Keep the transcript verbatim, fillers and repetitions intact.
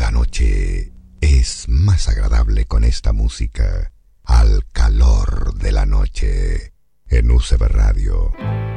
La noche es más agradable con esta música, al calor de la noche, en U C B Radio.